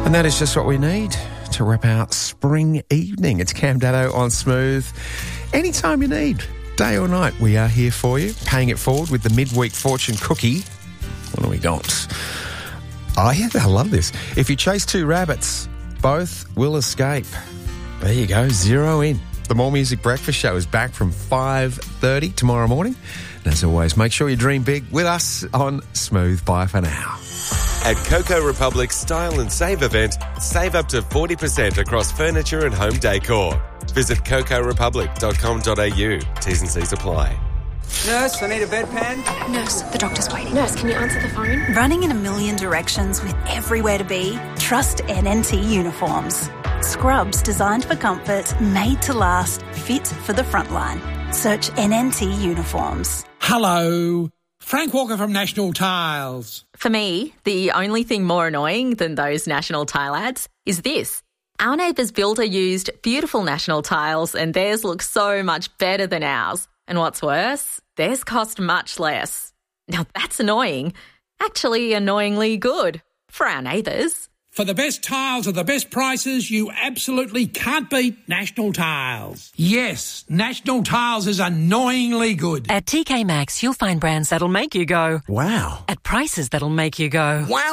And that is just what we need to wrap our spring evening. It's Cam Daddo on Smooth. Anytime you need, day or night, we are here for you, paying it forward with the midweek fortune cookie. What do we got? Oh, yeah, I love this. If you chase two rabbits, both will escape. There you go, zero in. The More Music Breakfast Show is back from 5:30 tomorrow morning. And as always, make sure you dream big with us on Smooth. Bye for now. At Coco Republic's Style and Save event, save up to 40% across furniture and home decor. Visit cocorepublic.com.au. T's and C's apply. Nurse, I need a bedpan. Nurse, the doctor's waiting. Nurse, can you answer the phone? Running in a million directions with everywhere to be? Trust NNT Uniforms. Scrubs designed for comfort, made to last, fit for the front line. Search NNT Uniforms. Hello. Frank Walker from National Tiles. For me, the only thing more annoying than those National Tile ads is this. Our neighbour's builder used beautiful National Tiles and theirs looks so much better than ours. And what's worse, theirs cost much less. Now that's annoying. Actually annoyingly good for our neighbours. For the best tiles at the best prices, you absolutely can't beat National Tiles. Yes, National Tiles is annoyingly good. At TK Maxx, you'll find brands that'll make you go, wow. At prices that'll make you go, Wow,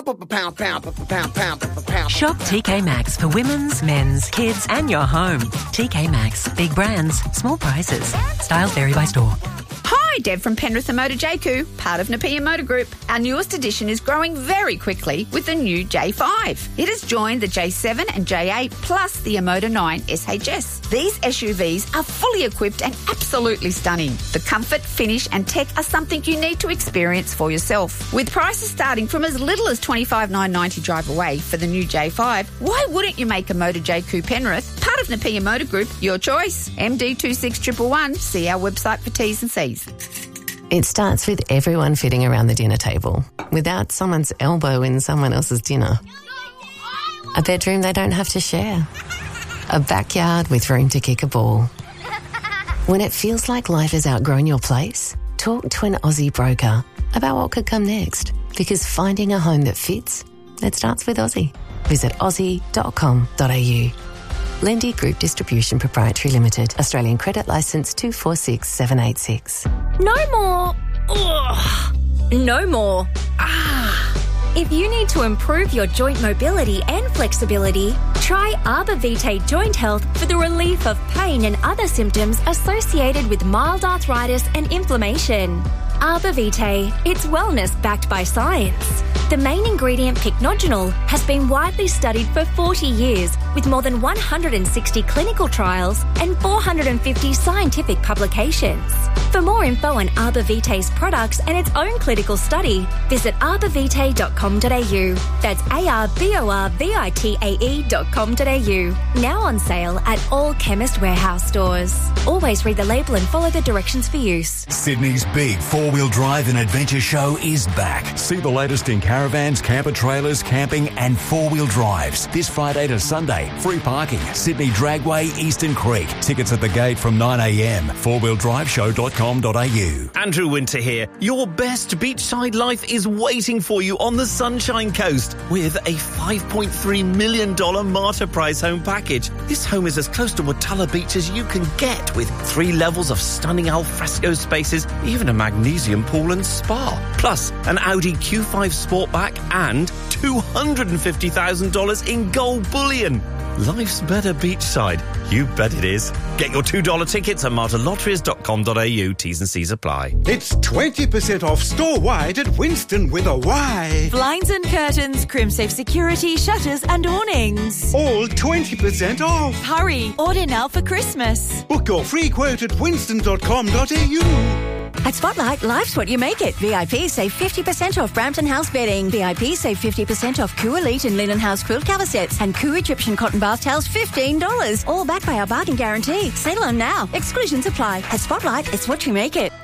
Shop TK Maxx for women's, men's, kids and your home. TK Maxx. Big brands, small prices. Styles vary by store. Hi, Deb from Penrith and Motor JQ, part of Napier Motor Group. Our newest edition is growing very quickly with the new J5. It has joined the J7 and J8 plus the Emoda 9 SHS. These SUVs are fully equipped and absolutely stunning. The comfort, finish and tech are something you need to experience for yourself. With prices starting from as little as $25,990 drive away for the new J5, why wouldn't you make a Motor JQ Penrith, part of Napier Motor Group, your choice? MD26111. See our website for T's and C's. It starts with everyone fitting around the dinner table, without someone's elbow in someone else's dinner. A bedroom they don't have to share. A backyard with room to kick a ball. When it feels like life has outgrown your place, talk to an Aussie broker about what could come next. Because finding a home that fits, it starts with Aussie. Visit aussie.com.au. Lendy Group Distribution Proprietary Limited. Australian Credit Licence 246786. No more. Ugh. No more. If you need to improve your joint mobility and flexibility, try Arbor Vitae Joint Health for the relief of pain and other symptoms associated with mild arthritis and inflammation. Arbor Vitae, it's wellness backed by science. The main ingredient, pycnogenol, has been widely studied for 40 years with more than 160 clinical trials and 450 scientific publications. For more info on Arbor Vitae's products and its own clinical study, visit arborvitae.com.au. That's ARBORVITAE.com.au. Now on sale at all Chemist Warehouse stores. Always read the label and follow the directions for use. Sydney's big four-wheel drive and adventure show is back. See the latest in caravans, camper trailers, camping and four-wheel drives. This Friday to Sunday. Free parking. Sydney Dragway, Eastern Creek. Tickets at the gate from 9 a.m. fourwheeldriveshow.com.au. Andrew Winter here. Your best beachside life is waiting for you on the Sunshine Coast with a $5.3 million Marta Prize home package. This home is as close to Watala Beach as you can get, with 3 levels of stunning alfresco spaces, even a magnesium pool and spa. Plus, an Audi Q5 Sportback and $250,000 in gold bullion. Life's better beachside. You bet it is. Get your $2 tickets at martalotteries.com.au. T's and C's apply. It's 20% off store-wide at Winston with a Y. Blinds and curtains, Crimsafe security, shutters and awnings. All 20% off. Hurry, order now for Christmas. Book your free quote at winston.com.au. At Spotlight, life's what you make it. VIP save 50% off Brampton House bedding. VIP save 50% off Koo Elite and Linen House quilt cover sets. And Koo Egyptian cotton bath towels, $15. All backed by our bargain guarantee. Sale on now. Exclusions apply. At Spotlight, it's what you make it.